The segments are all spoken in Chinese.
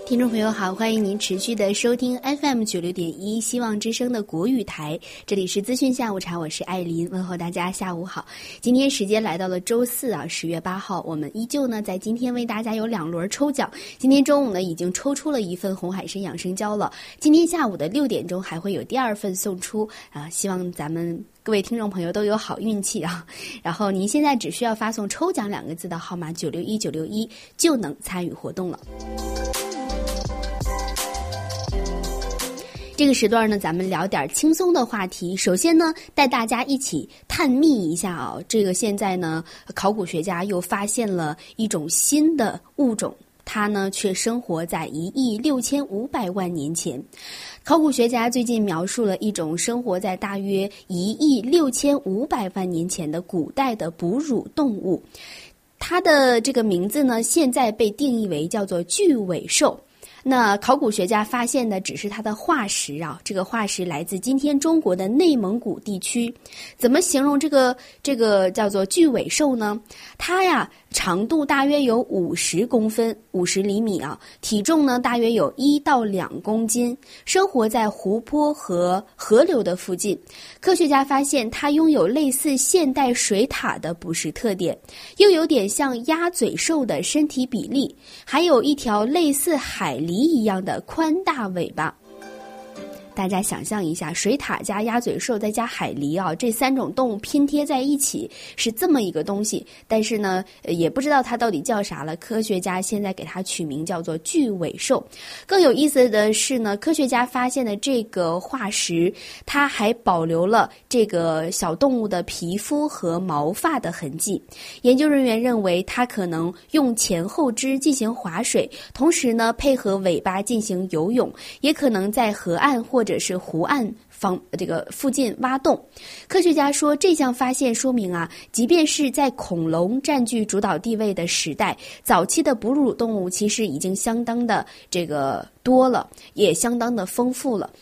听众朋友好，欢迎您持续的收听 FM96.1 希望之声的国语台，这里是资讯下午茶，我是艾琳，问候大家下午好。今天时间来到了周四啊，10月8号，我们依旧呢在今天为大家有2轮抽奖。今天中午呢已经抽出了一份红海参养生胶了，今天下午的6点钟还会有第2份送出啊，希望咱们各位听众朋友都有好运气啊！然后您现在只需要发送抽奖2个字的号码961961就能参与活动了。这个时段呢，咱们聊点轻松的话题。首先呢，带大家一起探秘一下啊，这个现在呢，考古学家又发现了一种新的物种，它呢却生活在1.65亿年前。考古学家最近描述了一种生活在大约1.65亿年前的古代的哺乳动物，它的这个名字呢，现在被定义为叫做巨尾兽。那考古学家发现的只是它的化石啊，这个化石来自今天中国的内蒙古地区。怎么形容这个叫做巨尾兽呢？它呀长度大约有50公分，50厘米啊，体重呢大约有1到2公斤，生活在湖泊和河流的附近。科学家发现它拥有类似现代水獭的捕食特点，又有点像鸭嘴兽的身体比例，还有一条类似海狸一样的宽大尾巴。大家想象一下，水獭加鸭嘴兽再加海狸啊，这3种动物拼贴在一起是这么一个东西，但是呢，也不知道它到底叫啥了。科学家现在给它取名叫做巨尾兽。更有意思的是呢，科学家发现的这个化石，它还保留了这个小动物的皮肤和毛发的痕迹。研究人员认为，它可能用前后肢进行划水，同时呢，配合尾巴进行游泳，也可能在河岸或者是湖岸附近挖洞。科学家说，这项发现说明啊，即便是在恐龙占据主导地位的时代，早期的哺乳动物其实已经相当的多了，也相当的丰富了。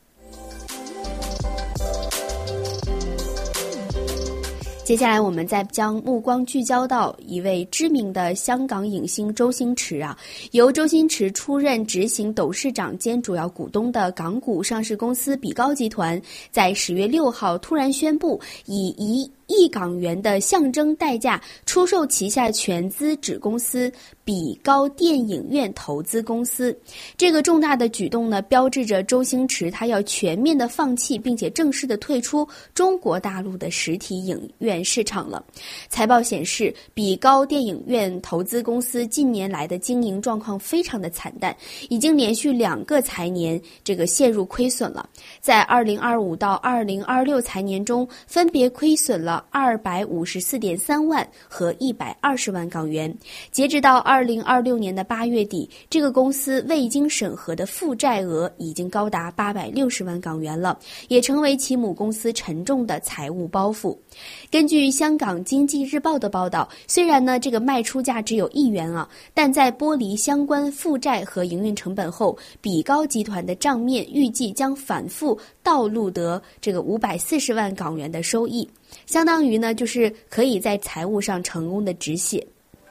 接下来我们再将目光聚焦到一位知名的香港影星周星驰啊，由周星驰出任执行董事长兼主要股东的港股上市公司比高集团，在10月6号突然宣布以1亿港元的象征代价出售旗下全资子公司比高电影院投资公司。这个重大的举动呢，标志着周星驰他要全面的放弃并且正式的退出中国大陆的实体影院市场了。财报显示，比高电影院投资公司近年来的经营状况非常的惨淡，已经连续2个财年陷入亏损了。在2025到2026财年中，分别亏损了254.3万和120万港元。截止到2026年的8月底，这个公司未经审核的负债额已经高达860万港元了，也成为其母公司沉重的财务包袱。根据香港经济日报的报道，虽然呢这个卖出价只有1元啊，但在剥离相关负债和营运成本后，比高集团的账面预计将反复倒录得540万港元的收益，相当于呢就是可以在财务上成功的止血。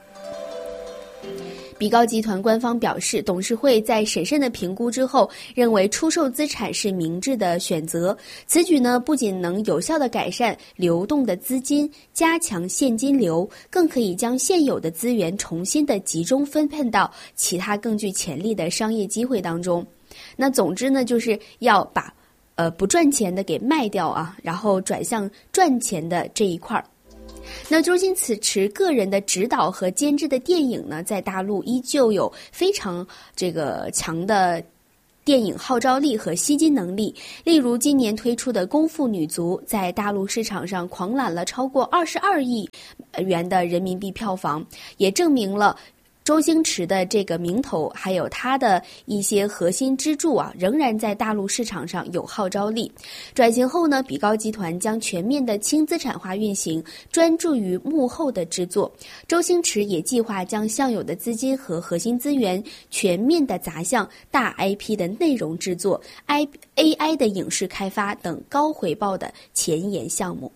比高集团官方表示，董事会在审慎的评估之后，认为出售资产是明智的选择。此举呢，不仅能有效地改善流动的资金，加强现金流，更可以将现有的资源重新的集中分配到其他更具潜力的商业机会当中。那总之呢，就是要把不赚钱的给卖掉啊，然后转向赚钱的这一块儿。那周星驰个人的执导和监制的电影呢，在大陆依旧有非常强的电影号召力和吸金能力。例如今年推出的《功夫女足》在大陆市场上狂揽了超过22亿元的人民币票房，也证明了周星驰的这个名头还有他的一些核心支柱啊，仍然在大陆市场上有号召力。转型后呢，比高集团将全面的轻资产化运行，专注于幕后的制作。周星驰也计划将现有的资金和核心资源全面的砸向大 IP 的内容制作、AI 的影视开发等高回报的前沿项目。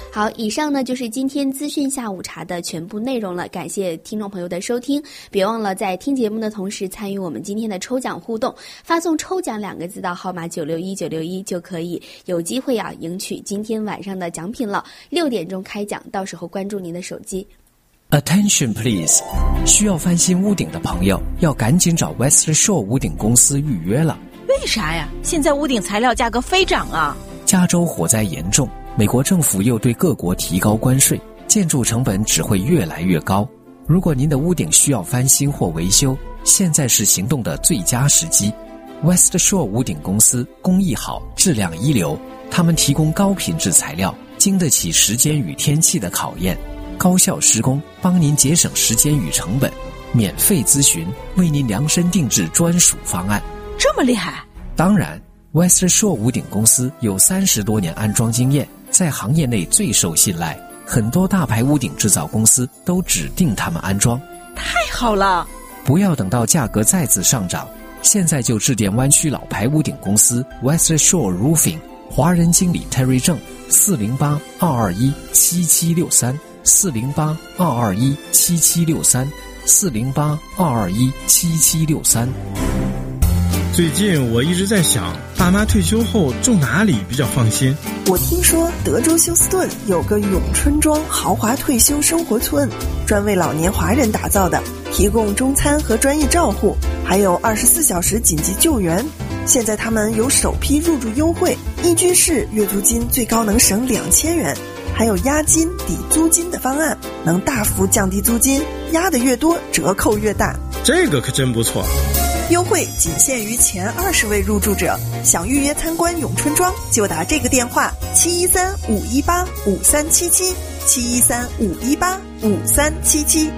好，以上呢就是今天资讯下午茶的全部内容了，感谢听众朋友的收听，别忘了在听节目的同时参与我们今天的抽奖互动，发送抽奖2个字到号码961961就可以有机会赢取今天晚上的奖品了。6点钟开奖，到时候关注您的手机。 Attention please， 需要翻新屋顶的朋友要赶紧找 West Shore 屋顶公司预约了。 为啥呀？现在屋顶材料价格飞涨啊！ 加州火灾严重，美国政府又对各国提高关税，建筑成本只会越来越高。如果您的屋顶需要翻新或维修，现在是行动的最佳时机。West Shore 屋顶公司工艺好，质量一流，他们提供高品质材料，经得起时间与天气的考验，高效施工，帮您节省时间与成本，免费咨询，为您量身定制专属方案。 这么厉害？ 当然 West Shore 屋顶公司有30多年安装经验，在行业内最受信赖，很多大牌屋顶制造公司都指定他们安装。 太好了！ 不要等到价格再次上涨，现在就致电湾区老牌屋顶公司 West Shore Roofing， 华人经理 Terry 郑，408-221-7763 408-221-7763 408-221-7763。 最近我一直在想，爸妈退休后住哪里比较放心？ 我听说德州休斯顿有个永春庄豪华退休生活村，专为老年华人打造的，提供中餐和专业照护，还有24小时紧急救援。现在他们有首批入住优惠，1居室月租金最高能省2000元，还有押金抵租金的方案，能大幅降低租金，押的越多折扣越大。 这个可真不错。 优惠仅限于前20位入住者，想预约参观永春庄就打这个电话713-518-5377 713-518-5377。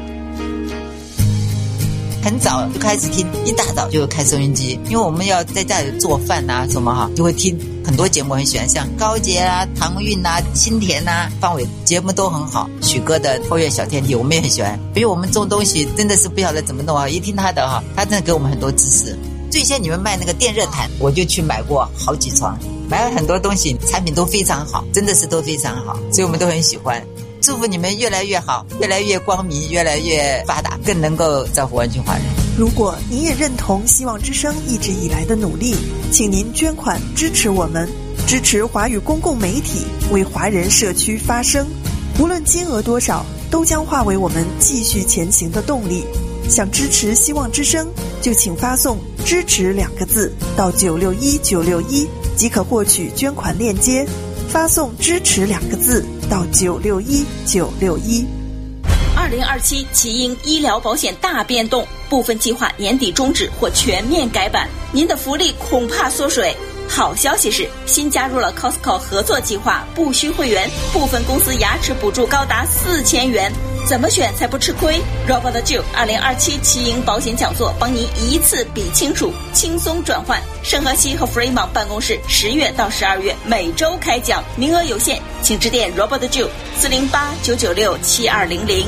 很早就开始听，一大早就开收音机，因为我们要在家里做饭啊什么就会听很多节目，很喜欢，像高洁啊、唐韵啊、新田啊、方伟节目都很好。许哥的后院小天地我们也很喜欢，因为我们种东西真的是不晓得怎么弄一听他的他真的给我们很多知识。最先你们卖那个电热毯，我就去买过好几床，买了很多东西，产品都非常好，真的是都非常好，所以我们都很喜欢。祝福你们越来越好，越来越光明，越来越发达，更能够造福湾区华人。 如果你也认同希望之声一直以来的努力，请您捐款支持我们，支持华语公共媒体，为华人社区发声。无论金额多少，都将化为我们继续前行的动力。想支持希望之声，就请发送支持2个字到961961，即可获取捐款链接。发送支持2个字到961961。 2027奇英医疗保险大变动，部分计划年底终止或全面改版，您的福利恐怕缩水。好消息是，新加入了 Costco 合作计划，不需会员，部分公司牙齿补助高达4000元。怎么选才不吃亏 ？Robert Jill 2027奇英保险讲座，帮您一次比清楚，轻松转换。圣荷西和 Fremont 办公室10月到12月每周开讲，名额有限，请致电 Robert Jill 408-996-7200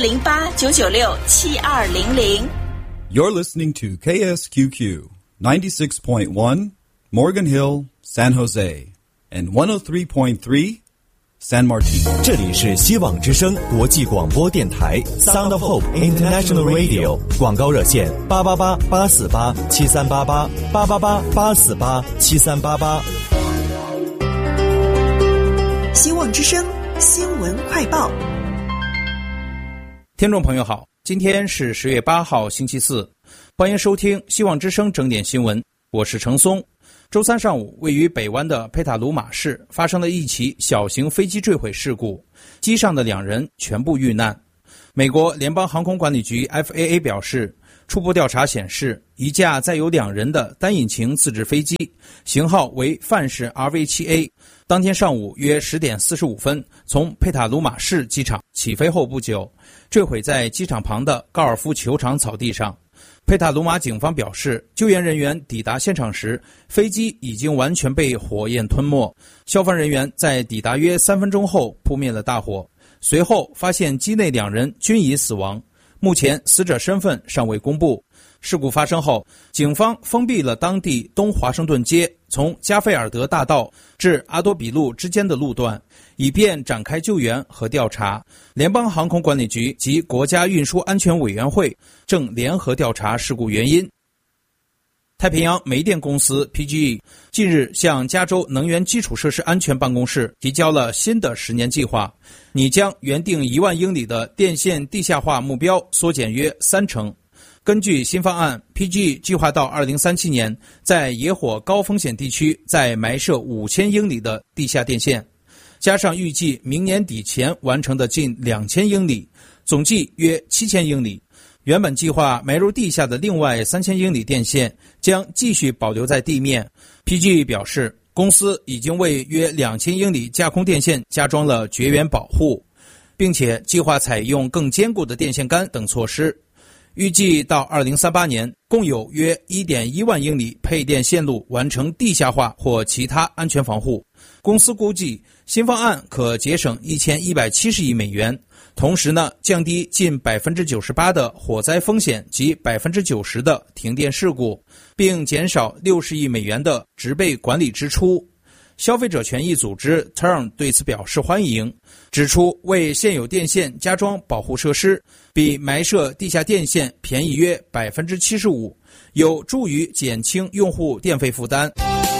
408-996-7200。 You're listening to KSQQ 96.1 Morgan Hill, San Jose, and 103.3 San Martin。 这里是希望之声国际广播电台 Sound of Hope International Radio， 广告热线888-848-7388 888-848-7388。 希望之声新闻快报。 听众朋友好，今天是10月8号星期四，欢迎收听希望之声整点新闻，我是程松。周三上午，位于北湾的佩塔鲁马市发生了一起小型飞机坠毁事故，机上的2人全部遇难。美国联邦航空管理局 FAA 表示，初步调查显示，一架载有2人的单引擎自制飞机，型号为范式 RV7A， 当天上午约10点45分从佩塔鲁马市机场起飞后不久，坠毁在机场旁的高尔夫球场草地上。佩塔鲁马警方表示，救援人员抵达现场时，飞机已经完全被火焰吞没。消防人员在抵达约3分钟后扑灭了大火，随后发现机内2人均已死亡。 目前死者身份尚未公布。事故发生后，警方封闭了当地东华盛顿街从加菲尔德大道至阿多比路之间的路段，以便展开救援和调查。联邦航空管理局及国家运输安全委员会正联合调查事故原因。太平洋煤电公司 PGE 近日向加州能源基础设施安全办公室提交了新的10年计划，拟将原定1万英里的电线地下化目标缩减约30%。根据新方案， PGE 计划到2037年在野火高风险地区再埋设5000英里的地下电线，加上预计明年底前完成的近2000英里，总计约7000英里。原本计划埋入地下的另外3000英里电线将继续保留在地面。 PGE 表示，公司已经为约2000英里架空电线加装了绝缘保护，并且计划采用更坚固的电线杆等措施。预计到2038年，共有约 1.1 万英里配电线路完成地下化或其他安全防护。公司估计，新方案可节省1170亿美元，同时降低近 98% 的火灾风险及 90% 的停电事故，并减少60亿美元的植被管理支出。消费者权益组织 TURN 对此表示欢迎，指出为现有电线加装保护设施比埋设地下电线便宜约 75%， 有助于减轻用户电费负担。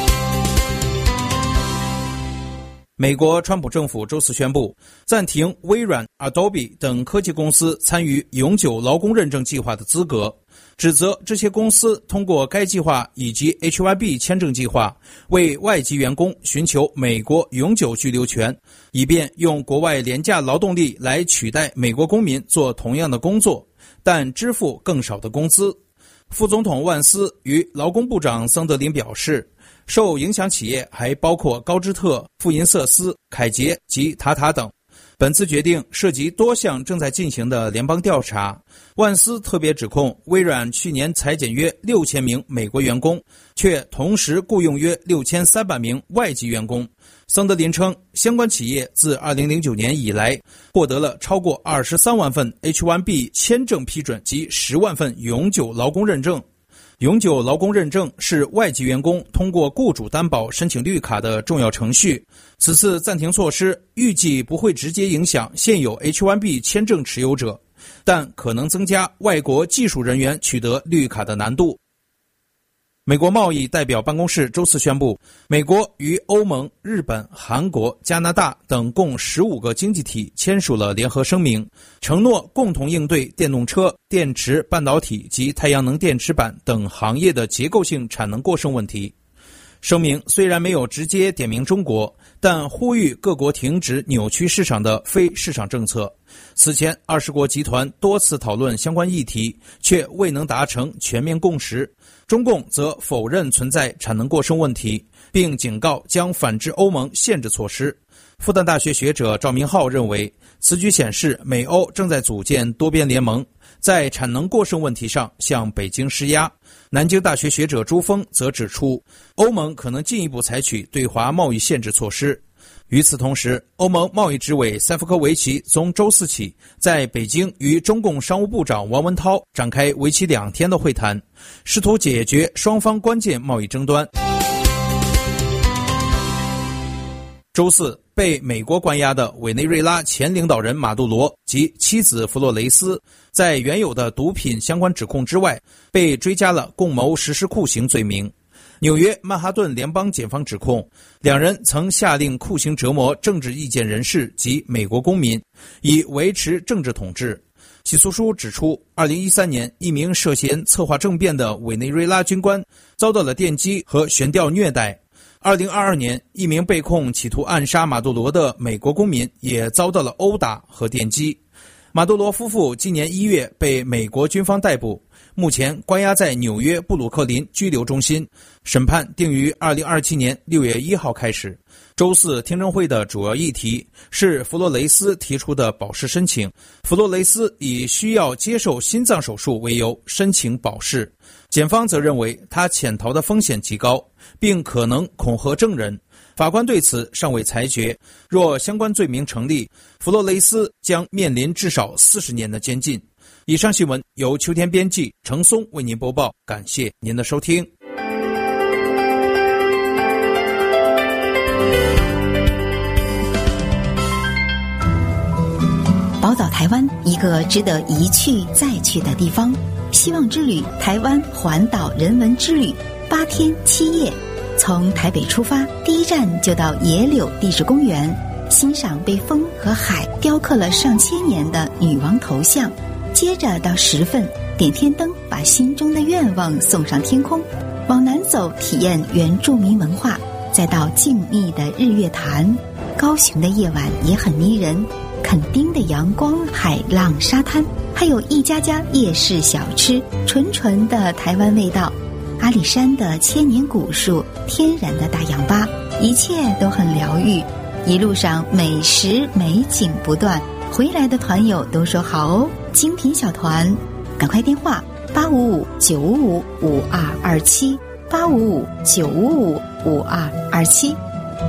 美国川普政府周四宣布暂停微软、Adobe 等科技公司参与永久劳工认证计划的资格，指责这些公司通过该计划以及 H-1B 签证计划为外籍员工寻求美国永久居留权，以便用国外廉价劳动力来取代美国公民做同样的工作，但支付更少的工资。副总统万斯与劳工部长桑德林表示，受影响企业还包括高芝特、富银瑟斯、凯捷及塔塔等。本次决定涉及多项正在进行的联邦调查。万斯特别指控微软去年裁减约6000名美国员工，却同时雇佣约6300名外籍员工。桑德林称，相关企业自2009年以来获得了超过23万份 H-1B 签证批准及10万份永久劳工认证。永久劳工认证是外籍员工通过雇主担保申请绿卡的重要程序。此次暂停措施预计不会直接影响现有 H-1B 签证持有者，但可能增加外国技术人员取得绿卡的难度。美国贸易代表办公室周四宣布，美国与欧盟、日本、韩国、加拿大等共15个经济体签署了联合声明，承诺共同应对电动车、电池、半导体及太阳能电池板等行业的结构性产能过剩问题。声明虽然没有直接点名中国，但呼吁各国停止扭曲市场的非市场政策。此前20国集团多次讨论相关议题，却未能达成全面共识。中共则否认存在产能过剩问题，并警告将反制欧盟限制措施。复旦大学学者赵明浩认为，此举显示美欧正在组建多边联盟，在产能过剩问题上向北京施压。南京大学学者朱峰则指出，欧盟可能进一步采取对华贸易限制措施。与此同时，欧盟贸易执委塞夫科维奇从周四起在北京与中共商务部长王文涛展开为期2天的会谈，试图解决双方关键贸易争端。周四，被美国关押的委内瑞拉前领导人马杜罗及妻子弗洛雷斯，在原有的毒品相关指控之外，被追加了共谋实施酷刑罪名。纽约曼哈顿联邦检方指控两人曾下令酷刑折磨政治意见人士及美国公民，以维持政治统治。起诉书指出，2013年一名涉嫌策划政变的委内瑞拉军官遭到了电击和悬吊虐待。2022年，一名被控企图暗杀马杜罗的美国公民也遭到了殴打和电击。马杜罗夫妇今年1月被美国军方逮捕，目前关押在纽约布鲁克林拘留中心，审判定于2027年6月1号开始。周四听证会的主要议题是弗洛雷斯提出的保释申请。弗洛雷斯以需要接受心脏手术为由申请保释，检方则认为他潜逃的风险极高，并可能恐吓证人。法官对此尚未裁决，若相关罪名成立，弗洛雷斯将面临至少40年的监禁。 以上新闻由秋天编辑，程松为您播报，感谢您的收听。 宝岛台湾，一个值得一去再去的地方。希望之旅台湾环岛人文之旅，8天7夜，从台北出发，第一站就到野柳地质公园，欣赏被风和海雕刻了上千年的女王头像。接着到10份，点天灯，把心中的愿望送上天空。往南走，体验原住民文化，再到静谧的日月潭。高雄的夜晚也很迷人，垦丁的阳光、海浪、沙滩，还有一家家夜市小吃，纯纯的台湾味道。阿里山的千年古树，天然的大氧吧，一切都很疗愈。一路上美食美景不断，回来的团友都说好哦，精品小团，赶快电话855-955-5227，855-955-5227。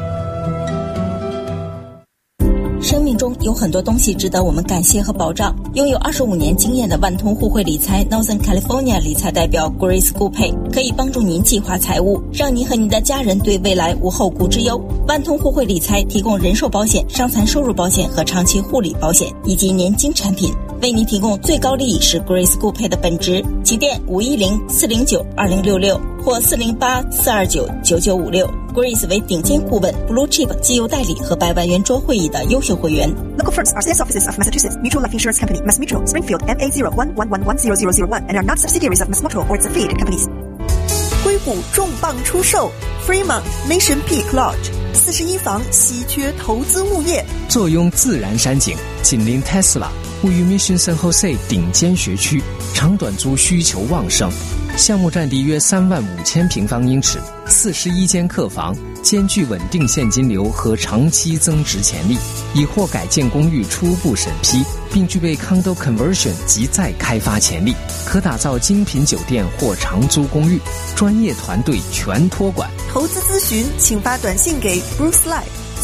生命中有很多东西值得我们感谢和保障。拥有25年经验的万通互惠理财 Northern California 理财代表 Grace 顾佩可以帮助您计划财务，让您和您的家人对未来无后顾之忧。万通互惠理财提供人寿保险、伤残收入保险和长期护理保险以及年金产品，为您提供最高利益是 Grace 顾佩的本职。起电510-409-2066或408-429-9956。Grace 为顶尖顾问 Blue Chip 绩优代理和100万圆桌会议的优秀会员。 Local firms are sales offices of Massachusetts Mutual Life Insurance Company, Mass Mutual, Springfield, MA01110001 and are not subsidiaries of Mass Mutual or its affiliated companies. 硅谷重磅出售 Fremont Mission Peak Lodge 41房稀缺投资物业， 坐拥自然山景，紧邻 Tesla， 位于 Mission San Jose 顶尖学区，长短租需求旺盛。项目占地约35000平方英尺，41间客房，兼具稳定现金流和长期增值潜力，已获改建公寓初步审批，并具备 condo conversion 及再开发潜力，可打造精品酒店或长租公寓，专业团队全托管。 投资咨询请发短信给 Bruce Lai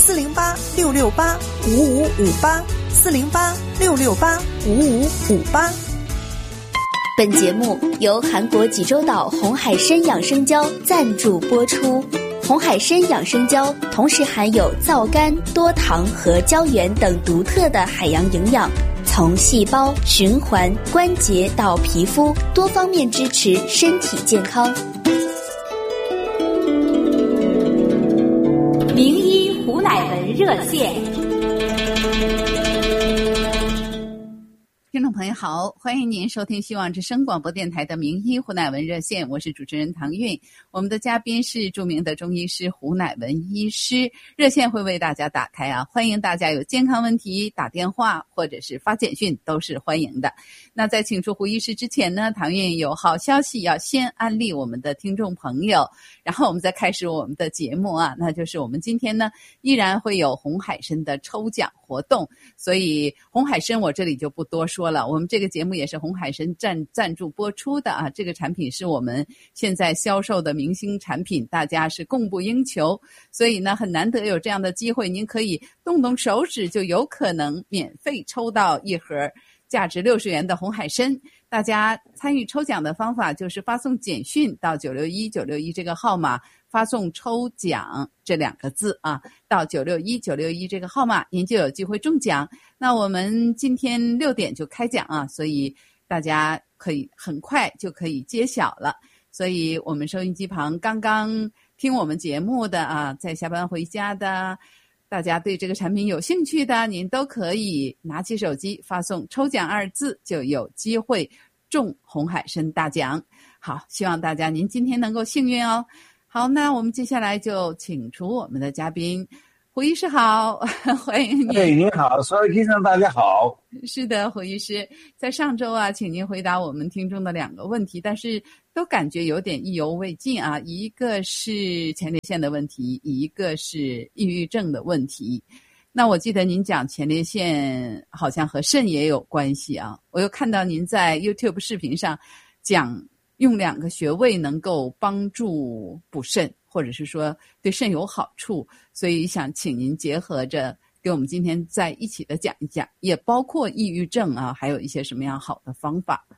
408-668-5558 408-668-5558。 本节目由韩国济州岛红海参养生胶赞助播出。红海参养生胶同时含有皂苷、多糖和胶原等独特的海洋营养，从细胞、循环、关节到皮肤，多方面支持身体健康。 名医胡乃文热线。听众朋友好，欢迎您收听希望之声广播电台的名医胡乃文热线，我是主持人唐韵。我们的嘉宾是著名的中医师胡乃文医师，热线会为大家打开啊，欢迎大家有健康问题打电话或者是发简讯都是欢迎的。那在请出胡医师之前呢，唐韵有好消息要先安利我们的听众朋友，然后我们再开始我们的节目啊，那就是我们今天呢依然会有红海参的抽奖活动，所以红海参我这里就不多说了，我们这个节目也是红海参赞助播出的啊，这个产品是我们现在销售的明星产品，大家是供不应求，所以呢很难得有这样的机会，您可以动动手指就有可能免费抽到一盒价值60元的红海参。大家参与抽奖的方法就是发送简讯到961961这个号码，发送抽奖这2个字啊，到961961这个号码，您就有机会中奖。那我们今天6点就开奖啊，所以大家可以很快就可以揭晓了。所以我们收音机旁刚刚听我们节目的啊，在下班回家的，大家对这个产品有兴趣的，您都可以拿起手机发送抽奖2字，就有机会中红海参大奖。好，希望大家您今天能够幸运哦。好，那我们接下来就请出我们的嘉宾胡医师好，欢迎您。 哎，您好，所有听众大家好。 是的，胡医师，在上周啊，请您回答我们听众的2个问题，但是都感觉有点意犹未尽啊。一个是前列腺的问题，一个是抑郁症的问题。那我记得您讲前列腺好像和肾也有关系啊，我又看到您在 YouTube 视频上讲用2个穴位能够帮助补肾，或者是说对肾有好处，所以想请您结合着给我们今天在一起的讲一讲，也包括抑郁症啊，还有一些什么样好的方法。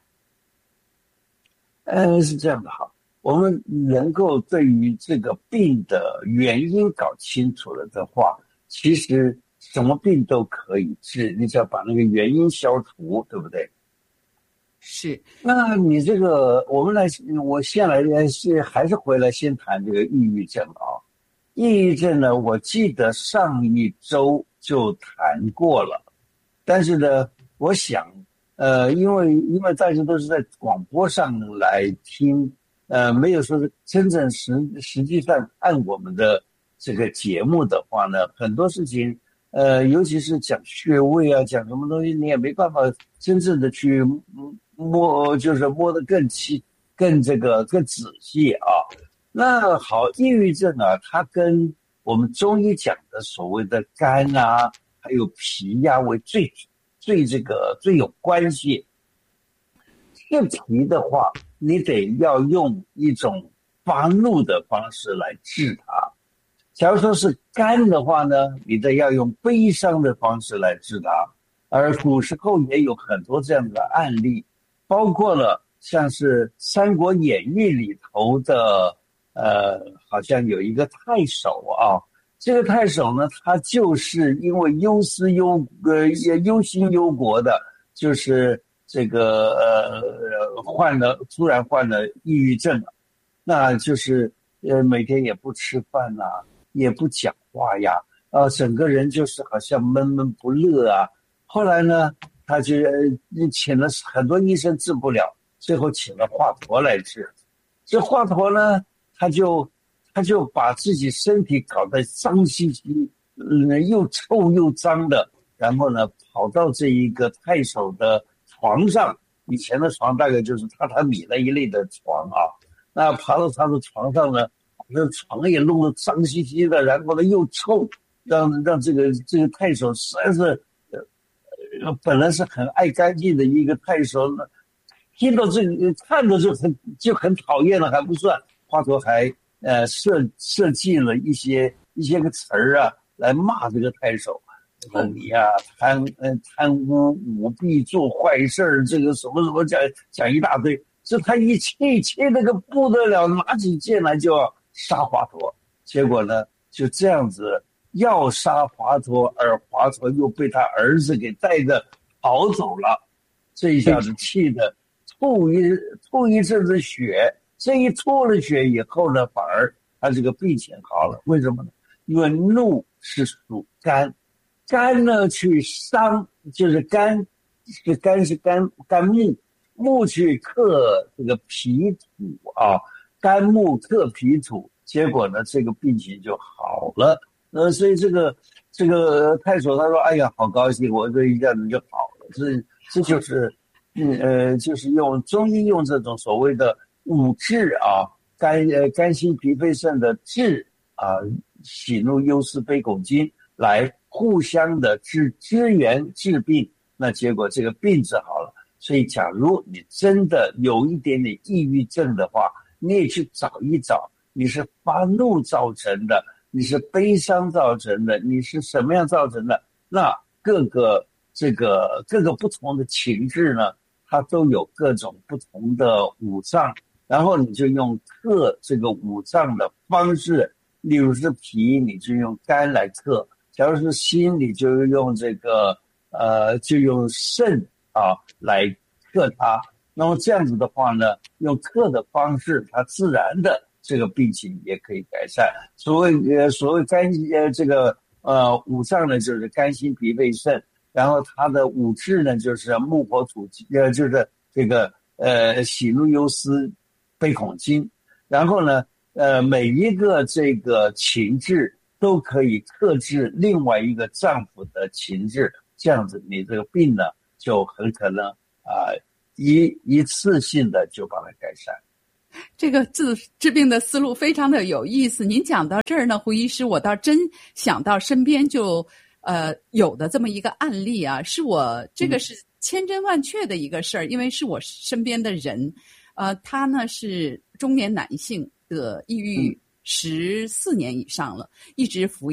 是这样的哈，我们能够对于这个病的原因搞清楚了的话，其实什么病都可以治，你只要把那个原因消除，对不对？ 是。 那你这个，我先来还是回来先谈这个抑郁症啊。抑郁症呢，我记得上一周就谈过了，但是呢，我想，因为大家都是在广播上来听，没有说是真正实际上按我们的这个节目的话呢，很多事情，尤其是讲穴位啊，讲什么东西，你也没办法真正的去摸得更细、更仔细啊。那好，抑郁症啊，它跟我们中医讲的所谓的肝啊，还有脾呀为最有关系。这脾的话，你得要用一种发怒的方式来治它。假如说是肝的话呢，你得要用悲伤的方式来治它。而古时候也有很多这样的案例，包括了像是《三国演义》里头的好像有一个太守啊，这个太守呢，他就是因为忧心忧国的，就是这个突然患了抑郁症了，那就是每天也不吃饭啊，也不讲话呀，整个人就是好像闷闷不乐啊。后来呢，他就请了很多医生治不了，最后请了华佗来治。这华佗呢，他就把自己身体搞得脏兮兮，又臭又脏的，然后呢，跑到这一个太守的床上，以前的床大概就是榻榻米那一类的床啊，那爬到他的床上呢，那床也弄得脏兮兮的，然后呢又臭，让这个太守实在是，本来是很爱干净的一个太守呢，听到这个看着就很讨厌了，还不算，华佗还设计了一些个词儿啊，来骂这个太守。你呀，贪污舞弊做坏事，这个什么什么讲一大堆，这他一气那个不得了，拿起剑来就要杀华佗。结果呢，就这样子要杀华佗，而华佗又被他儿子给带着跑走了。这一下子气的吐一阵子血，这一吐了血以后呢，反而他这个病情好了。为什么呢？因为怒是属肝。肝呢去伤，就是肝是肝木去克这个脾土啊，肝木克脾土，结果呢这个病情就好了。所以这个太守他说，哎呀，好高兴，我这一下子就好了。这就是就是用中医用这种所谓的五治啊，肝心脾肺肾的治啊，喜怒忧思悲恐惊来互相的支援治病，那结果这个病治好了。所以假如你真的有一点点抑郁症的话，你也去找一找，你是发怒造成的，你是悲伤造成的，你是什么样造成的，那各个不同的情志呢，它都有各种不同的五脏，然后你就用克这个五脏的方式，例如是脾，你就用肝来克，假如是心，你就用就用肾啊来克它。那么这样子的话呢，用克的方式，它自然的这个病情也可以改善。所谓肝五脏呢，就是肝心脾肺肾，然后它的五志呢，就是木火土就是这个喜怒忧思悲恐惊。然后呢，每一个这个情志都可以克制另外一个脏腑的情志，这样子你这个病呢就很可能一次性的就把它改善。 这个治病的思路非常的有意思。您讲到这儿呢，胡医师，我倒真想到身边就有的这么一个案例啊，是我这个是千真万确的一个事儿，因为是我身边的人，他呢是中年男性的抑郁14年以上了，一直服药，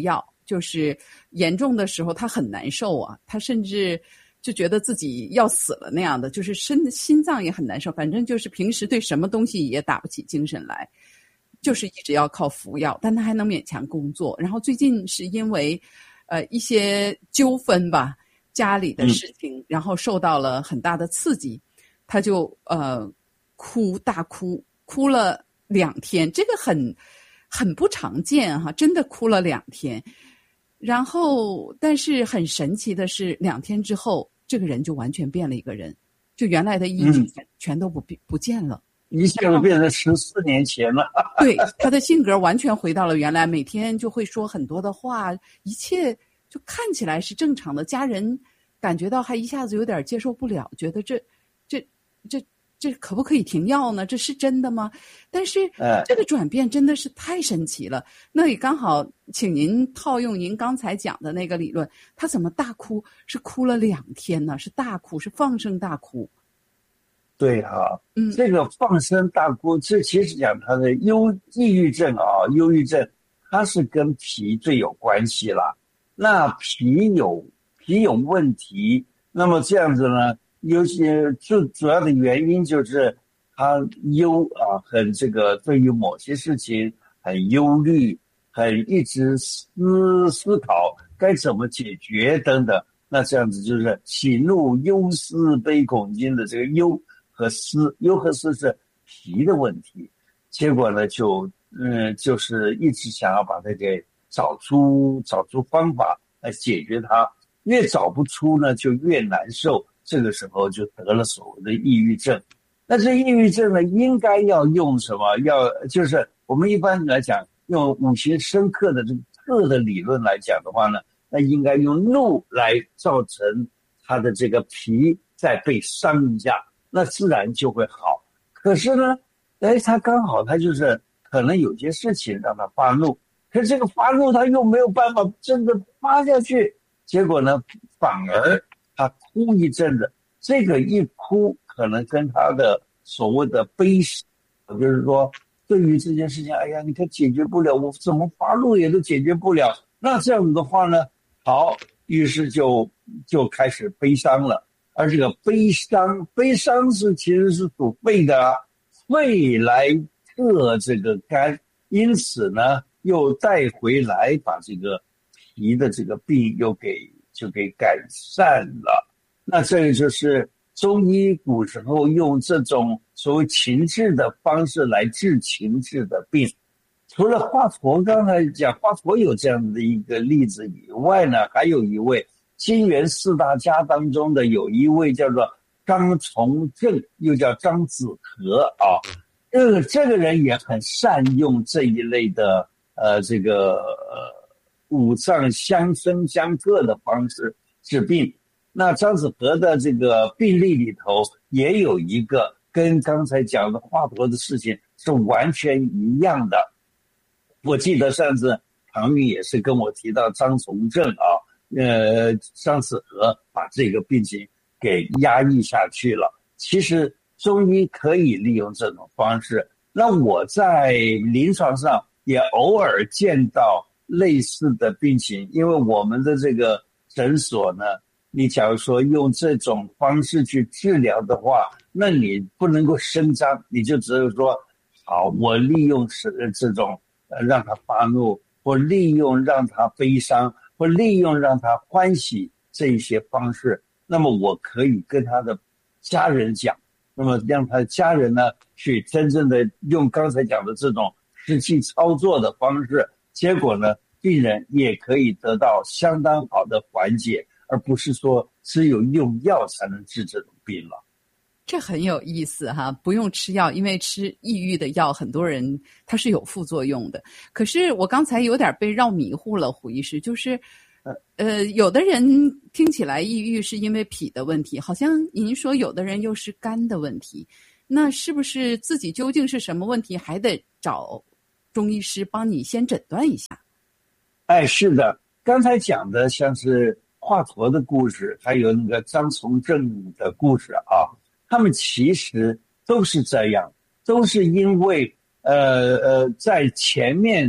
就是严重的时候他很难受啊，他甚至就觉得自己要死了那样的，就是心脏也很难受，反正就是平时对什么东西也打不起精神来，就是一直要靠服药，但他还能勉强工作。然后最近是因为一些纠纷吧，家里的事情，然后受到了很大的刺激，他就大哭了2天，这个很不常见哈，真的哭了2天。然后但是很神奇的是2天之后这个人就完全变了一个人，就原来的抑郁全都不见了， 一下子变成14年前了。 对，他的性格完全回到了原来，每天就会说很多的话，一切就看起来是正常的，家人感觉到还一下子有点接受不了，觉得这可不可以停药呢？这是真的吗？但是这个转变真的是太神奇了。那也刚好请您套用您刚才讲的那个理论，他怎么大哭？是哭了2天呢？是大哭，是放声大哭。 对啊，这个放声大哭，这其实讲他的抑郁症啊，忧郁症，它是跟脾最有关系了。那脾有问题，那么这样子呢？尤其最主要的原因就是他很这个对于某些事情很忧虑，很一直思考该怎么解决等等。那这样子就是喜怒忧思悲恐惊的这个忧和思是脾的问题，结果呢就是一直想要把它给找出方法来解决它，越找不出呢就越难受。这个时候就得了所谓的抑郁症。那这抑郁症呢，应该要用什么？就是我们一般来讲，用5行生克的这个克的理论来讲的话呢，那应该用怒来造成他的这个脾再被伤一下，那自然就会好。可是呢，他刚好他就是可能有些事情让他发怒，可是这个发怒他又没有办法真的发下去，结果呢，反而他哭一阵子，这个一哭可能跟他的所谓的悲伤，就是说对于这件事情，哎呀，你看解决不了，我怎么发怒也都解决不了，那这样子的话呢，好，于是就开始悲伤了。而这个悲伤其实是属肺的啊，肺来克这个肝，因此呢又带回来把这个脾的这个病就给改善了。那这个就是中医古时候用这种所谓情志的方式来治情志的病。除了华佗刚才讲华佗有这样的一个例子以外呢，还有一位金元4大家当中的有一位叫做张从正，又叫张子和啊。这个人也很善用这一类的五脏相生相克的方式治病。那张子和的这个病例里头也有一个跟刚才讲的华佗的事情是完全一样的。我记得上次唐玉也是跟我提到张从正啊，张子和把这个病情给压抑下去了。其实中医可以利用这种方式。那我在临床上也偶尔见到类似的病情，因为我们的这个诊所呢，你假如说用这种方式去治疗的话，那你不能够声张，你就只有说，好，我利用这种让他发怒，或利用让他悲伤，或利用让他欢喜这一些方式，那么我可以跟他的家人讲，那么让他的家人呢去真正的用刚才讲的这种实际操作的方式，结果呢病人也可以得到相当好的缓解，而不是说只有用药才能治这种病了。 这很有意思哈，不用吃药，因为吃抑郁的药很多人它是有副作用的。可是我刚才有点被绕迷糊了，胡医师，就是有的人听起来抑郁是因为脾的问题，好像您说有的人又是肝的问题，那是不是自己究竟是什么问题还得找中医师帮你先诊断一下？ 是的，刚才讲的像是华佗的故事，还有那个张从正的故事啊，他们其实都是这样，都是因为在前面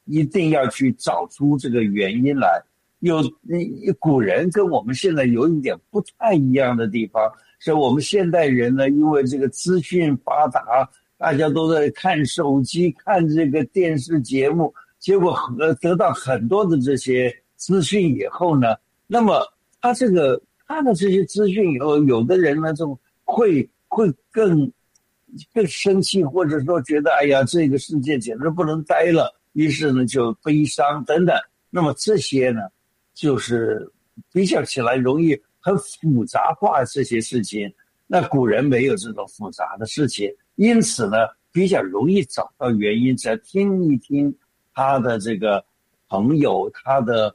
一定要去找出这个原因来。古人跟我们现在有一点不太一样的地方，是我们现代人呢，因为这个资讯发达，大家都在看手机、看这个电视节目，结果得到很多的这些资讯以后呢，那么他看了这些资讯以后，有的人呢就会更生气，或者说觉得哎呀，这个世界简直不能待了，于是呢就悲伤等等。那么这些呢，就是比较起来容易很复杂化这些事情。那古人没有这种复杂的事情，因此呢比较容易找到原因，只要听一听他的这个朋友，他的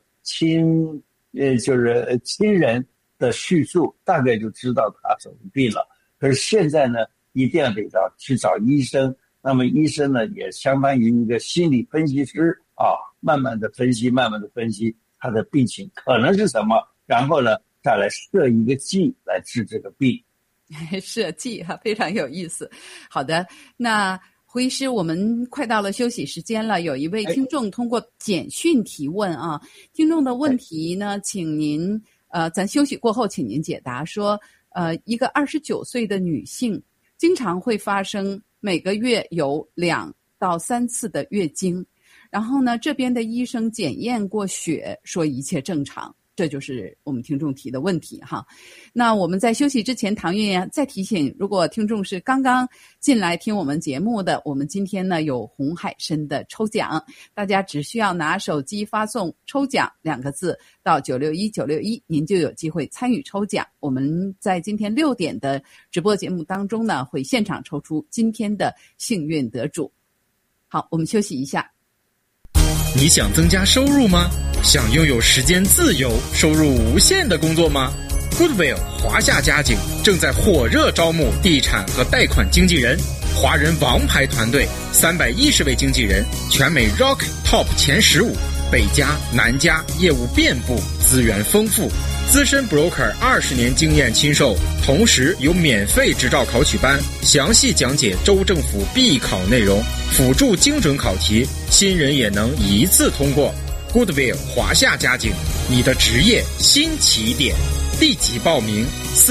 就是亲人的叙述，大概就知道他怎么病了。可是现在呢，一定要去找医生，那么医生呢也相当于一个心理分析师啊，慢慢的分析他的病情可能是什么，然后呢再来设一个剂来治这个病。 设计非常有意思。好的，那胡医师，我们快到了休息时间了。有一位听众通过简讯提问啊，听众的问题呢，请您咱休息过后请您解答。说一个29岁的女性经常会发生每个月有2到3次的月经，然后呢这边的医生检验过血，说一切正常。这就是我们听众提的问题哈。那我们在休息之前，唐韵再提醒，如果听众是刚刚进来听我们节目的，我们今天呢有红海参的抽奖，大家只需要拿手机发送抽奖2个字到961961，您就有机会参与抽奖。我们在今天6点的直播节目当中呢，会现场抽出今天的幸运得主。好，我们休息一下。 你想增加收入吗？想拥有时间自由、收入无限的工作吗？ Goodwill 华夏家景正在火热招募地产和贷款经纪人，华人王牌团队310位经纪人，全美 Rock Top 前15，北加南加，业务遍布，资源丰富，资深 broker 20年经验亲授，同时有免费执照考取班，详细讲解州政府必考内容，辅助精准考题，新人也能一次通过。Goodwill 华夏家景，你的职业新起点，立即报名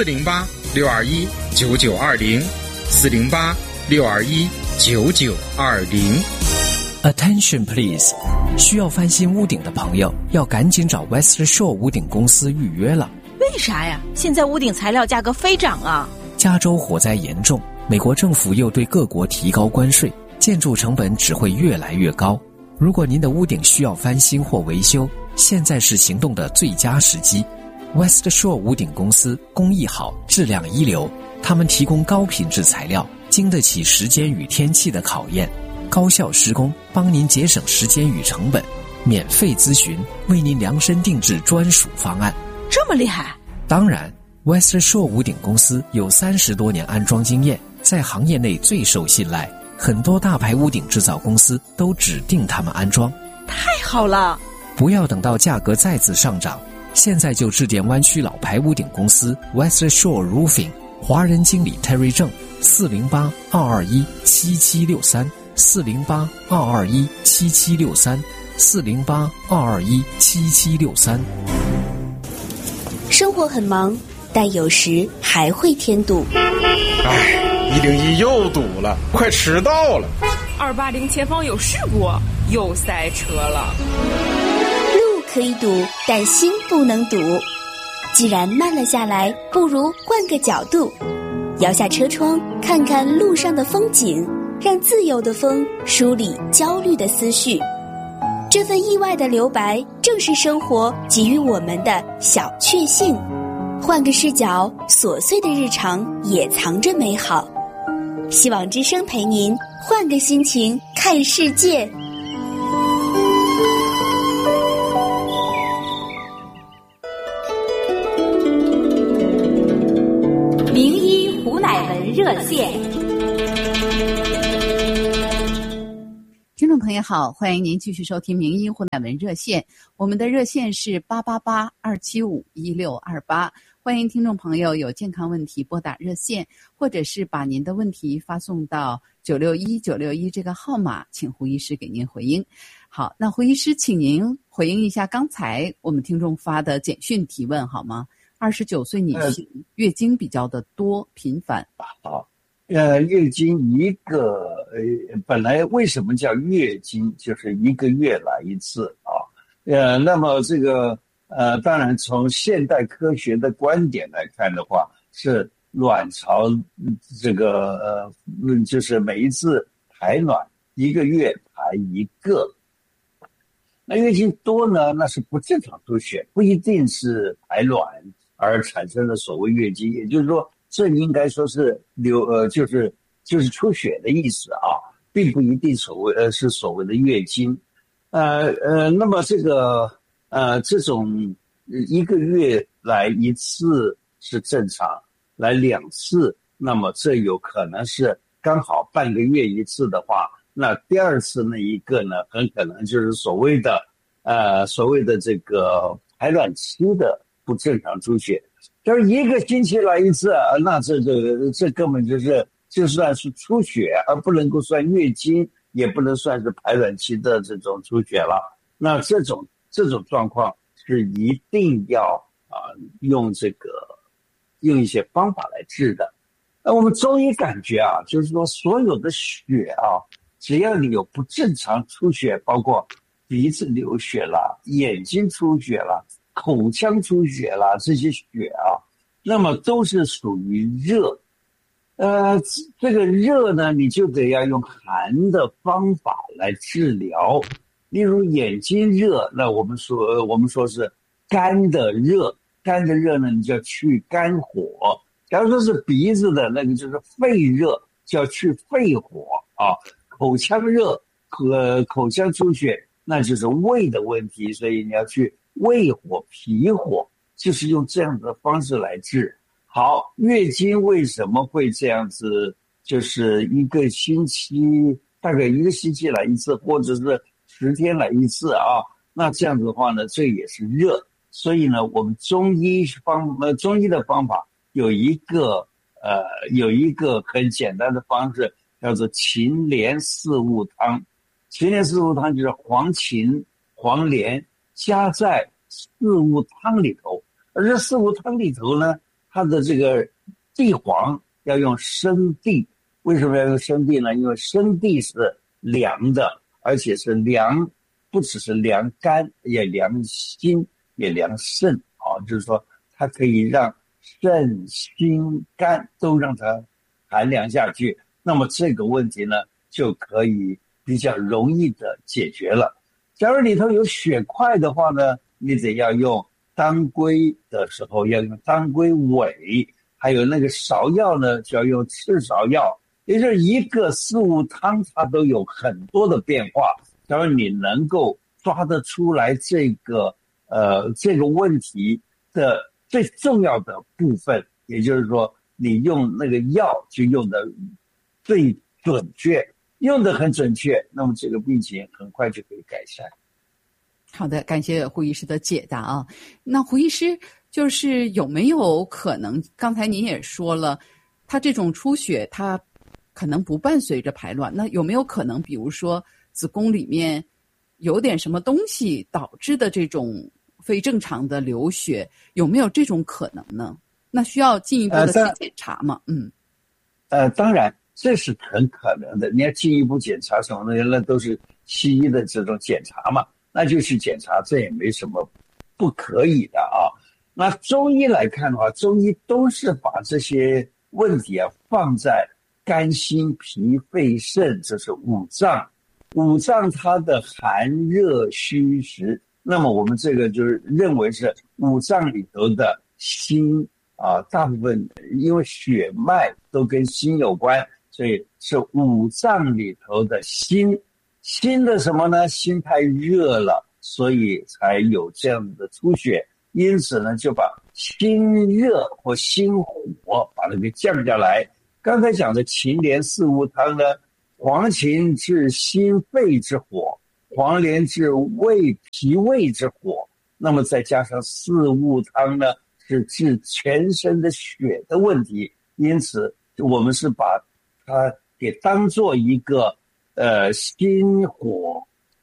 408-621-9920 408-621-9920。 Attention please， 需要翻新屋顶的朋友要赶紧找 West Shore 屋顶公司预约了。 为啥呀？现在屋顶材料价格飞涨啊！ 加州火灾严重，美国政府又对各国提高关税，建筑成本只会越来越高。如果您的屋顶需要翻新或维修，现在是行动的最佳时机。West Shore 屋顶公司工艺好，质量一流，他们提供高品质材料，经得起时间与天气的考验，高效施工，帮您节省时间与成本，免费咨询，为您量身定制专属方案。 这么厉害？ 当然 West Shore 屋顶公司有30多年安装经验，在行业内最受信赖，很多大牌屋顶制造公司都指定他们安装。 太好了！ 不要等到价格再次上涨，现在就致电湾区老牌屋顶公司 West Shore Roofing， 华人经理 Terry 郑，408-221-7763 408-221-7763 408-221-7763。 生活很忙，但有时还会添堵。 101又堵了，快迟到了。 280前方有事故，又塞车了。 路可以堵，但心不能堵。既然慢了下来，不如换个角度，摇下车窗，看看路上的风景，让自由的风梳理焦虑的思绪。这份意外的留白，正是生活给予我们的小确幸。换个视角，琐碎的日常也藏着美好。希望之声陪您换个心情看世界。 名医胡乃文热线。 听众朋友好，欢迎您继续收听名医胡乃文热线，我们的热线是888-275-1628，欢迎听众朋友有健康问题拨打热线，或者是把您的问题发送到961-961这个号码，请胡医师给您回应。 好，那胡医师，请您回应一下刚才我们听众发的简讯提问好吗？29岁女性月经比较的多频繁。 好，月经本来为什么叫月经，就是1个月来一次啊。那么这个当然从现代科学的观点来看的话，是卵巢这个就是每一次排卵1个月排1个。那月经多呢，那是不正常出血，不一定是排卵而产生的所谓月经，也就是说，这应该说是就是出血的意思啊，并不一定是所谓的月经。那么这种1个月来一次是正常，来2次，那么这有可能是刚好半个月一次的话，那第2次那一个呢，很可能就是所谓的这个排卵期的不正常出血。就是1个星期来一次，那这根本就算是出血，而不能够算月经，也不能算是排卵期的这种出血了。那这种状况是一定要用一些方法来治的。那我们中医感觉就是说所有的血只要你有不正常出血，包括鼻子流血啦、眼睛出血啦、口腔出血啦，这些血那么都是属于热。这个热呢，你就得要用寒的方法来治疗。例如眼睛热，那我们说是肝的热，肝的热呢，你就要去肝火。假如说是鼻子的那个就是肺热，就要去肺火口腔热和口腔出血，那就是胃的问题，所以你要去胃火、脾火，就是用这样的方式来治。好，月经为什么会这样子？就是1个星期，大概1个星期来一次，或者是10天来一次那这样子的话呢，这也是热。所以呢，我们中医的方法有一个很简单的方式，叫做秦连四物汤。秦连四物汤就是黄芩、黄连加在四物汤里头，而这四物汤里头呢，它的这个地黄要用生地。为什么要用生地呢？因为生地是凉的，而且是凉，不只是凉肝，也凉心，也凉肾就是说它可以让肾、心、肝都让它寒凉下去。那么这个问题呢，就可以比较容易的解决了。假如里头有血块的话呢，你得要用当归的时候要用当归尾，还有那个芍药呢，就要用赤芍药。也就是一个四物汤，它都有很多的变化。假如你能够抓得出来这个问题的最重要的部分，也就是说，你用那个药就用的最准确，用的很准确，那么这个病情很快就可以改善。 好的，感谢胡医师的解答那胡医师，就是有没有可能，刚才您也说了，他这种出血他可能不伴随着排卵，那有没有可能比如说子宫里面有点什么东西导致的这种非正常的流血，有没有这种可能呢？那需要进一步的去检查吗？ 当然这是很可能的。你要进一步检查什么呢？那都是西医的这种检查嘛，那就去检查，这也没什么不可以的那中医来看的话，中医都是把这些问题放在肝、心、脾、肺、肾，这是五脏。五脏它的寒热虚实，那么我们这个就是认为是五脏里头的心大部分因为血脉都跟心有关，所以是五脏里头的心。心的什么呢？心太热了，所以才有这样的出血。因此呢，就把心热或心火把它给降下来。刚才讲的秦连四物汤呢，黄芩治心肺之火，黄连治脾胃之火，那么再加上四物汤呢，是治全身的血的问题。因此我们是把它给当做一个心火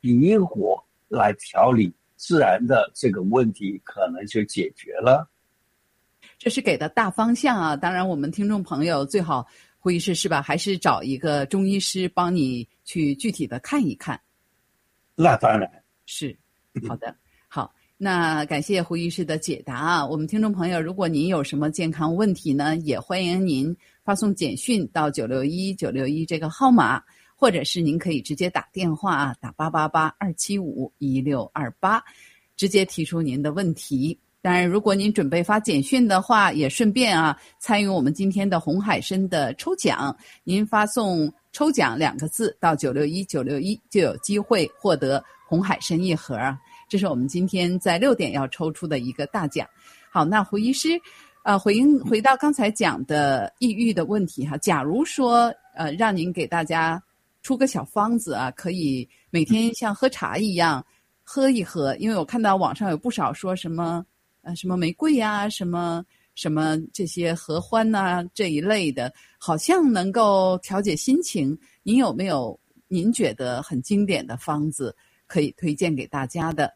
脾火来调理，自然的这个问题可能就解决了。 这是给的大方向啊，当然我们听众朋友最好胡医师是吧，还是找一个中医师帮你去具体的看一看。 那当然是好的。好，那感谢胡医师的解答啊。我们听众朋友，如果您有什么健康问题呢，也欢迎您发送简讯到961这个号码，或者是您可以直接打电话打888-275-1628，直接提出您的问题。当然，如果您准备发简讯的话，也顺便参与我们今天的红海参的抽奖。您发送抽奖2个字到961就有机会获得红海参1盒啊。这是我们今天在6点要抽出的一个大奖。好，那胡医师回到刚才讲的抑郁的问题哈，假如说让您给大家出个小方子啊，可以每天像喝茶一样喝一喝，因为我看到网上有不少说什么玫瑰啊，什么这些合欢啊这一类的，好像能够调节心情。您有没有您觉得很经典的方子可以推荐给大家的？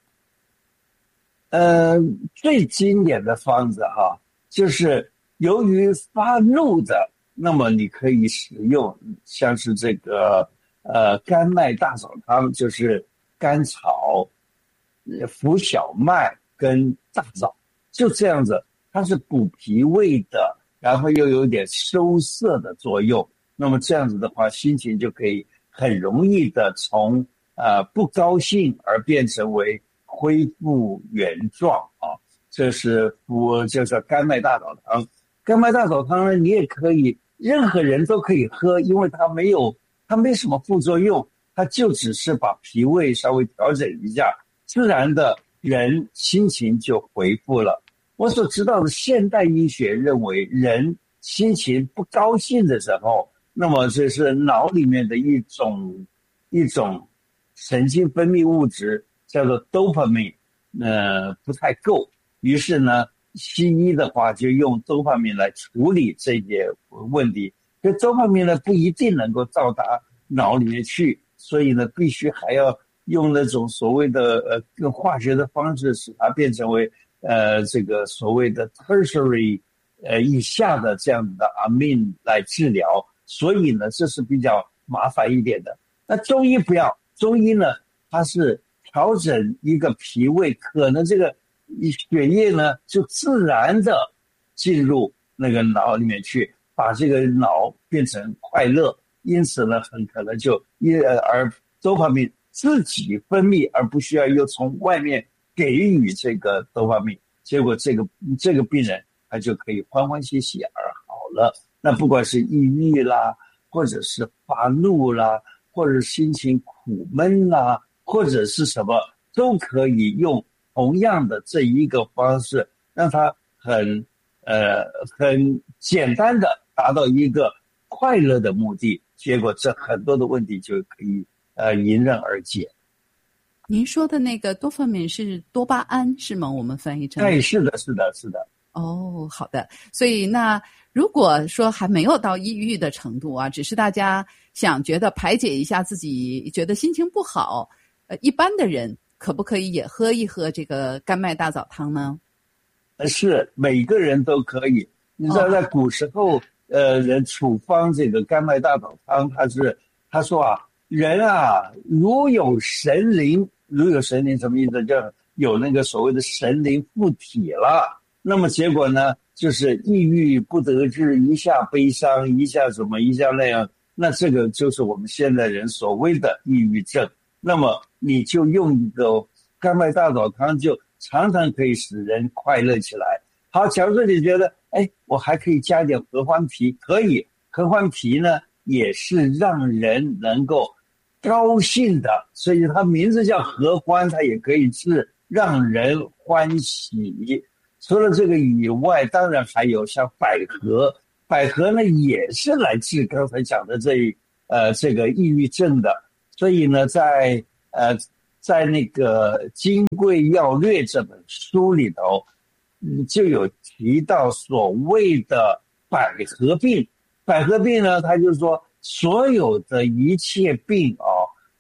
最经典的方子就是由于发怒的，那么你可以使用像是这个甘麦大枣汤，就是甘草、浮小麦跟大枣，就这样子，它是补脾胃的，然后又有点收涩的作用。那么这样子的话，心情就可以很容易的从不高兴而变成为恢复原状啊。这是就是甘麦大枣汤。甘麦大枣汤呢，你也可以，任何人都可以喝，因为它没什么副作用，它就只是把脾胃稍微调整一下，自然的人心情就恢复了。我所知道的现代医学认为，人心情不高兴的时候，那么这是脑里面的一种神经分泌物质叫做 dopamine， 不太够，于是呢，西医的话就用 dopamine 来处理这些问题。这 dopamine 呢不一定能够到达脑里面去，所以呢，必须还要用那种所谓的更化学的方式，使它变成为这个所谓的 tertiary 以下的这样的 amine 来治疗。所以呢，这是比较麻烦一点的。那中医不要，中医呢，它是调整一个脾胃，可能这个血液呢就自然的进入那个脑里面去，把这个脑变成快乐。因此呢，很可能就而多巴胺自己分泌，而不需要又从外面给予这个多巴胺，结果这个病人他就可以欢欢喜喜而好了。那不管是抑郁啦，或者是发怒啦，或者心情苦闷啦，或者是什么，都可以用同样的这一个方式，让他很简单的达到一个快乐的目的，结果这很多的问题就可以迎刃而解。 您说的那个多巴胺是多巴胺是吗？我们翻译成是的。 哦，好的。所以那如果说还没有到抑郁的程度啊，只是大家想觉得排解一下自己觉得心情不好，一般的人可不可以也喝一喝这个甘麦大枣汤呢？ 是，每个人都可以。你知道在古时候人处方这个甘麦大枣汤，他说人如有神灵什么意思？就有那个所谓的神灵附体了。那么结果呢，就是抑郁不得志，一下悲伤，一下什么，一下那样。那这个就是我们现在人所谓的抑郁症。那么你就用一个甘麦大枣汤，就常常可以使人快乐起来。好，假如说你觉得，我还可以加点合欢皮，可以。合欢皮呢，也是让人能够高兴的，所以它名字叫合欢，它也可以治让人欢喜。除了这个以外，当然还有像百合，百合呢也是来治刚才讲的这个抑郁症的。所以呢，在那个《金匮要略》这本书里头，就有提到所谓的百合病。百合病呢，它就是说所有的一切病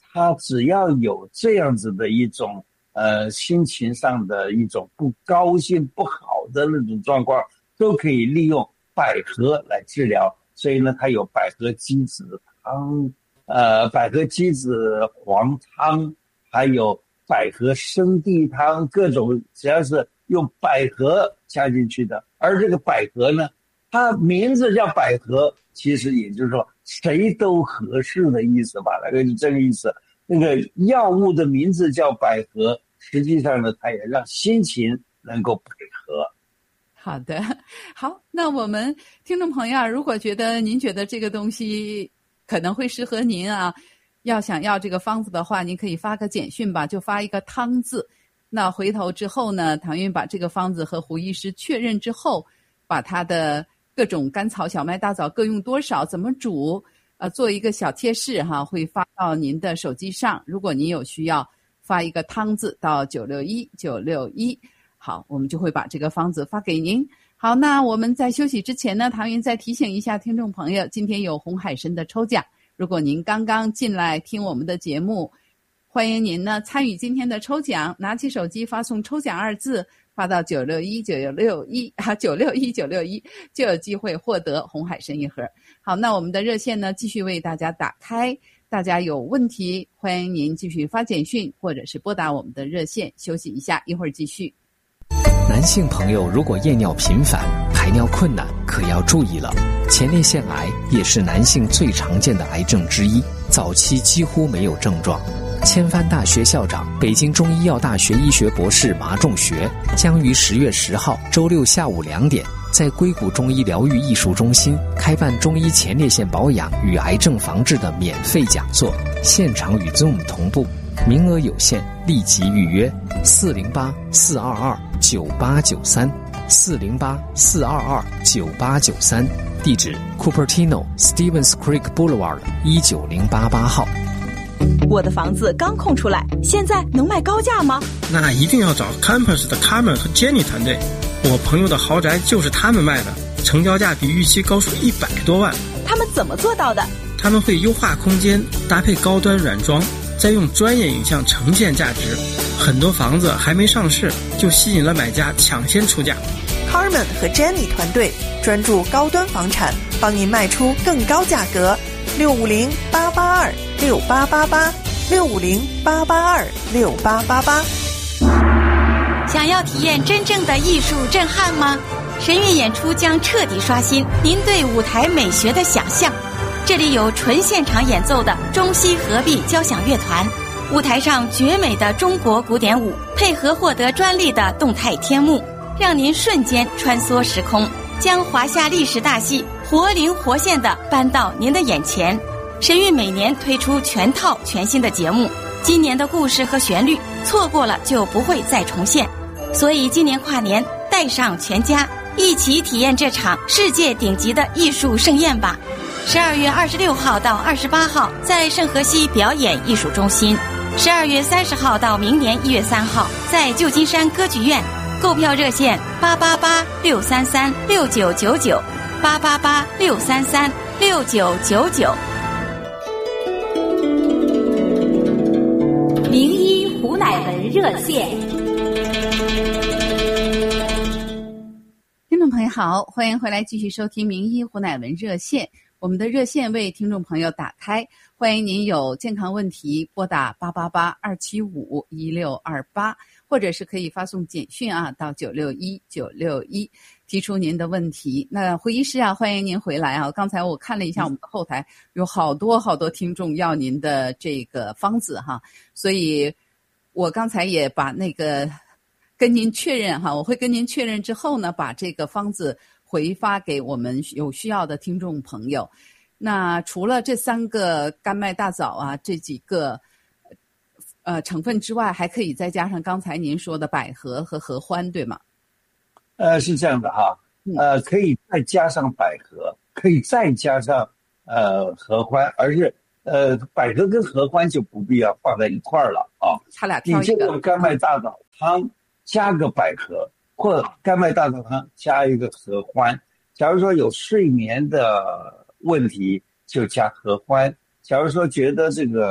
他只要有这样子的一种心情上的一种不高兴不好的那种状况，都可以利用百合来治疗。所以呢，它有百合鸡子汤，百合鸡子黄汤，还有百合生地汤，各种只要是用百合加进去的。而这个百合呢，它名字叫百合，其实也就是说谁都合适的意思吧，那个是这个意思。那个药物的名字叫百合，实际上呢，它也让心情能够配合。 好的，好，那我们听众朋友，如果您觉得这个东西可能会适合您啊，想要这个方子的话，您可以发个简讯吧，就发一个汤字。那回头之后呢，唐韵把这个方子和胡医师确认之后，把他的各种甘草、小麦、大枣各用多少，怎么煮，做一个小贴士哈，会发到您的手机上。如果您有需要，发一个汤字到961-961。好，我们就会把这个方子发给您。好，那我们在休息之前呢，唐韵再提醒一下听众朋友，今天有红海参的抽奖。如果您刚刚进来听我们的节目，欢迎您呢参与今天的抽奖，拿起手机发送抽奖2字，发到961-961，就有机会获得红海参1盒。好，那我们的热线呢继续为大家打开，大家有问题欢迎您继续发简讯或者是拨打我们的热线。休息一下，一会儿继续。 男性朋友如果夜尿频繁、排尿困难，可要注意了。前列腺癌也是男性最常见的癌症之一，早期几乎没有症状。千帆大学校长、北京中医药大学医学博士马仲学将于10月10号周六下午2点，在硅谷中医疗愈艺术中心开办中医前列腺保养与癌症防治的免费讲座，现场与 Zoom 同步，名额有限，立即预约408-422-9893，408-422-9893，地址 Cupertino Stevens Creek Boulevard 19088号。 我的房子刚空出来，现在能卖高价吗？ 那一定要找 Campus 的 Carmen 和 Jenny 团队，我朋友的豪宅就是他们卖的，成交价比预期高出100多万。 他们怎么做到的？ 他们会优化空间，搭配高端软装，再用专业影像呈现价值。很多房子还没上市，就吸引了买家抢先出价。 Carmen 和 Jenny 团队专注高端房产，帮您卖出更高价格。650-882-6888，650-882-6888。 想要体验真正的艺术震撼吗？神韵演出将彻底刷新您对舞台美学的想象。这里有纯现场演奏的中西合璧交响乐团，舞台上绝美的中国古典舞，配合获得专利的动态天幕，让您瞬间穿梭时空，将华夏历史大戏活灵活现地搬到您的眼前。神韵每年推出全套全新的节目，今年的故事和旋律错过了就不会再重现，所以今年跨年带上全家一起体验这场世界顶级的艺术盛宴吧。12月26号到28号在圣荷西表演艺术中心，12月30号到明年1月3号在旧金山歌剧院。购票热线888-633-6999，888-633-6999。 名医胡乃文热线。 听众朋友好，欢迎回来继续收听名医胡乃文热线。我们的热线为听众朋友打开，欢迎您有健康问题拨打888-275-1628，或者是可以发送简讯到961-961提出您的问题。那胡医师欢迎您回来刚才我看了一下我们的后台，有好多听众要您的这个方子所以我刚才也把那个跟您确认我会跟您确认之后呢，把这个方子回发给我们有需要的听众朋友。那除了这3个甘麦大枣这几个成分之外，还可以再加上刚才您说的百合和合欢，对吗？ 是这样的可以再加上百合，可以再加上合欢，而是百合跟合欢就不必要放在一块儿了他俩挑一个。 你这个甘麦大枣汤加个百合，或甘麦大枣汤加一个合欢。假如说有睡眠的问题，就加合欢；假如说觉得这个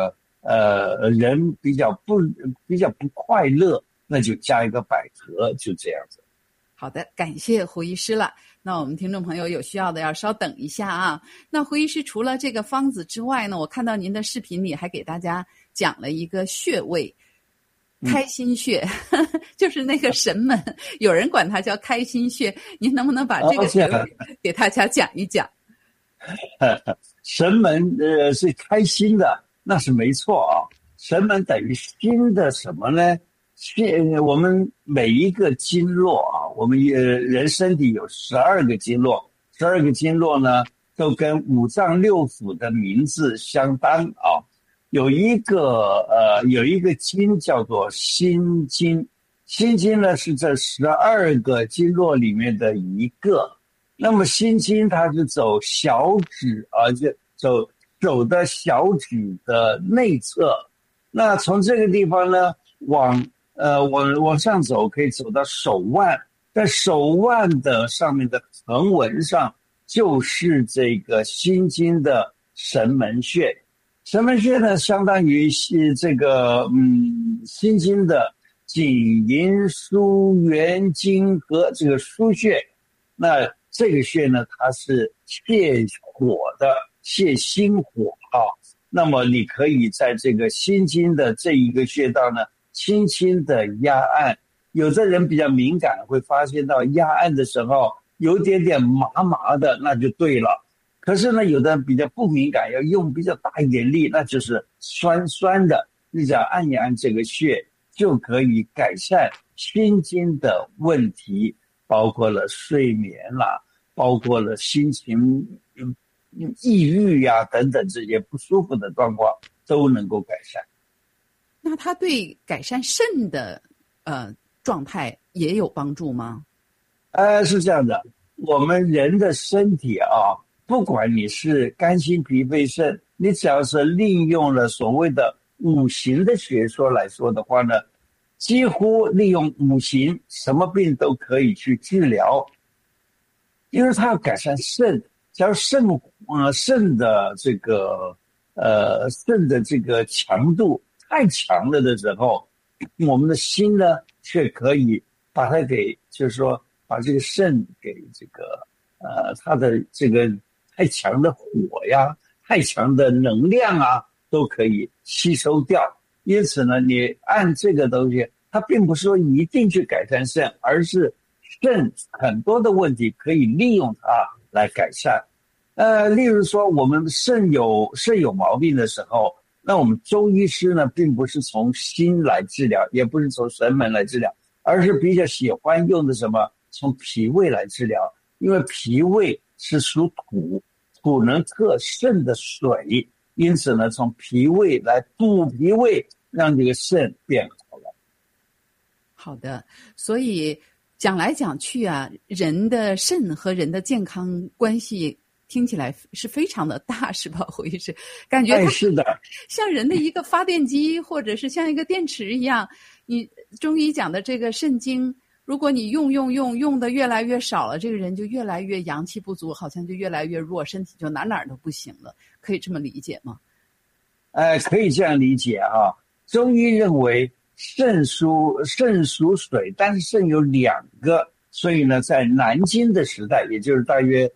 人比较不快乐，那就加一个百合，就这样子。 好的，感谢胡医师了。那我们听众朋友有需要的要稍等一下啊。那胡医师除了这个方子之外呢，我看到您的视频里还给大家讲了一个穴位，开心穴，就是那个神门，有人管它叫开心穴，您能不能把这个穴位给大家讲一讲？ 神门是开心的，那是没错啊。神门等于心的什么呢？我们每一个经络啊，我们人身体有12个经络，12个经络呢都跟五脏六腑的名字相当啊。有一个经叫做心经，心经呢是这12个经络里面的一个。那么心经它是走小指啊，就走的小指的内侧。那从这个地方呢往上走，可以走到手腕，在手腕的上面的横纹上就是这个心经的神门穴。神门穴呢，相当于是这个心经的颈营枢元经合这个腧穴。那这个穴呢，它是泻火的，泻心火啊。那么你可以在这个心经的这一个穴道呢，轻轻的压按。有的人比较敏感，会发现到压按的时候有点点麻麻的，那就对了。可是呢，有的人比较不敏感，要用比较大一点力，那就是酸酸的。你只要按一按这个穴，就可以改善心经的问题，包括了睡眠啦，包括了心情抑郁呀等等这些不舒服的状况都能够改善。 那它对改善肾的状态也有帮助吗？ 是这样的，我们人的身体啊，不管你是肝心脾肺肾，你只要是利用了所谓的五行的学说来说的话呢，几乎利用五行什么病都可以去治疗。因为它要改善肾，假如肾的这个肾的这个强度太强了的时候，我们的心呢却可以把它给，就是说把这个肾给这个它的这个太强的火呀，太强的能量啊，都可以吸收掉。因此呢，你按这个东西，它并不是说一定去改善肾，而是肾很多的问题可以利用它来改善。例如说我们肾有毛病的时候，那我们中医师呢，并不是从心来治疗，也不是从神门来治疗，而是比较喜欢用的什么，从脾胃来治疗。因为脾胃是属土，土能克肾的水，因此呢，从脾胃来补脾胃，让这个肾变好了。 好的，所以讲来讲去啊，人的肾和人的健康关系听起来是非常的大，是吧，胡医师？感觉它是的， 像人的一个发电机，或者是像一个电池一样。你中医讲的这个肾经，如果你用的越来越少了，这个人就越来越阳气不足，好像就越来越弱，身体就哪都不行了，可以这么理解吗？ 可以这样理解啊。中医认为肾属水，但是肾有2个，所以呢，在南京的时代，也就是大约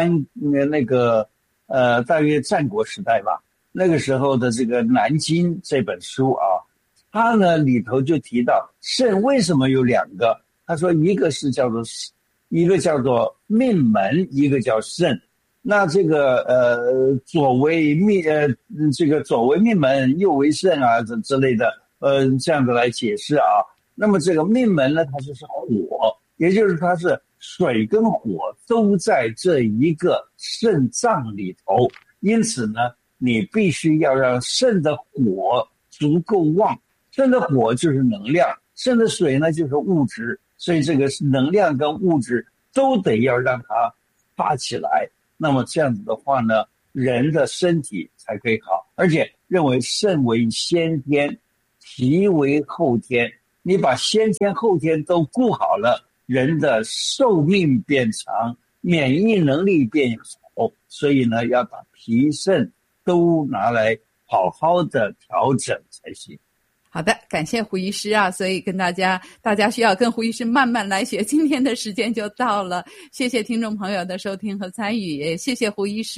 大约战国时代吧，那个时候的这个《南经》这本书啊，它呢里头就提到肾为什么有2个。他说一个叫做命门，一个叫肾。那这个左为命门，右为肾啊之类的，这样子来解释啊。那么这个命门呢，它就是火，也就是它是水跟火都在这一个肾脏里头，因此呢，你必须要让肾的火足够旺。肾的火就是能量，肾的水呢就是物质，所以这个能量跟物质都得要让它发起来。那么这样子的话呢，人的身体才可以好。而且认为肾为先天，脾为后天，你把先天后天都顾好了，人的寿命变长，免疫能力变好。所以呢，要把脾肾都拿来好好的调整才行。 好的，感谢胡医师啊，所以跟大家需要跟胡医师慢慢来学，今天的时间就到了，谢谢听众朋友的收听和参与，也谢谢胡医师。